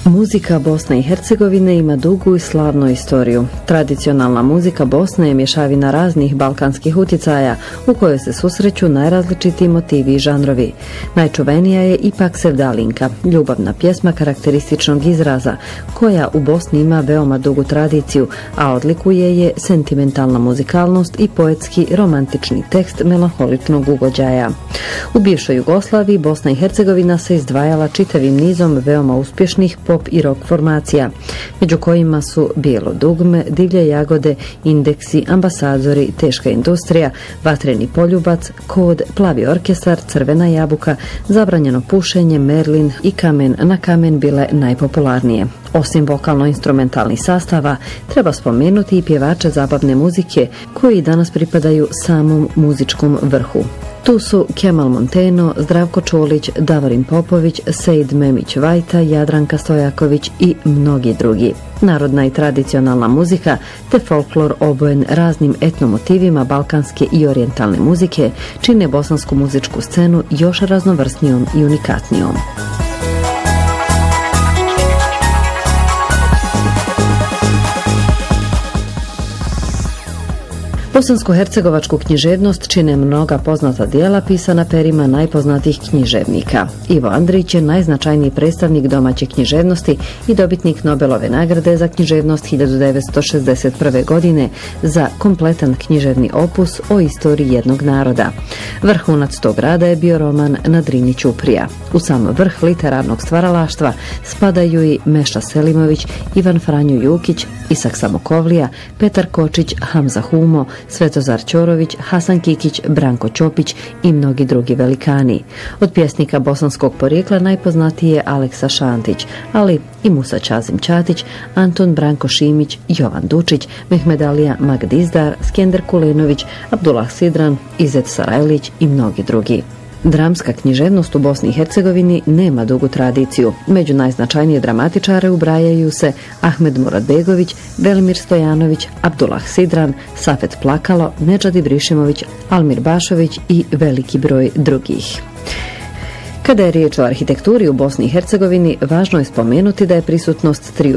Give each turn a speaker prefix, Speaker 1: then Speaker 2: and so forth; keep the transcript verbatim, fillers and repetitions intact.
Speaker 1: Muzika Bosne i Hercegovine ima dugu i slavnu istoriju. Tradicionalna muzika Bosne je mješavina raznih balkanskih utjecaja u kojoj se susreću najrazličitiji motivi i žanrovi. Najčuvenija je ipak Sevdalinka, ljubavna pjesma karakterističnog izraza, koja u Bosni ima veoma dugu tradiciju, a odlikuje je sentimentalna muzikalnost i poetski romantični tekst melanholičnog ugođaja. U bivšoj Jugoslaviji Bosna i Hercegovina se izdvajala čitavim nizom veoma uspješnih pop i rock formacija, među kojima su Bijelo dugme, Divlje jagode, Indeksi, Ambasadori, Teška industrija, Vatreni poljubac, Kod, Plavi orkestar, Crvena jabuka, Zabranjeno pušenje, Merlin i Kamen na kamen bile najpopularnije. Osim vokalno-instrumentalnih sastava, treba spomenuti i pjevače zabavne muzike koji danas pripadaju samom muzičkom vrhu. Tu su Kemal Monteno, Zdravko Čolić, Davorin Popović, Sejd Memić Vajta, Jadranka Stojaković i mnogi drugi. Narodna i tradicionalna muzika te folklor obojen raznim etnomotivima balkanske i orijentalne muzike čine bosansku muzičku scenu još raznovrsnijom i unikatnijom. Bosansko-hercegovačku književnost čine mnoga poznata dijela pisana perima najpoznatijih književnika. Ivo Andrić je najznačajniji predstavnik domaće književnosti i dobitnik Nobelove nagrade za književnost hiljadu devetsto šezdeset prve. godine za kompletan književni opus o istoriji jednog naroda. Vrhunac tog rada je bio roman Na Drini ćuprija. U sam vrh literarnog stvaralaštva spadaju i Meša Selimović, Ivan Franjo Jukić, Isak Samokovlija, Petar Kočić, Hamza Humo, Svetozar Ćorović, Hasan Kikić, Branko Ćopić i mnogi drugi velikani. Od pjesnika bosanskog porijekla najpoznatiji je Aleksa Šantić, ali i Musa Čazim Ćatić, Anton Branko Šimić, Jovan Dučić, Mehmed Alija Magdizdar, Skender Kulenović, Abdullah Sidran, Izet Sarajlić i mnogi drugi. Dramska književnost u Bosni i Hercegovini nema dugu tradiciju. Među najznačajnije dramatičare ubrajaju se Ahmed Muradbegović, Velimir Stojanović, Abdullah Sidran, Safet Plakalo, Nedžad Ibrišimović, Almir Bašović i veliki broj drugih. Kada je riječ o arhitekturi u Bosni i Hercegovini, važno je spomenuti da je prisutnost triju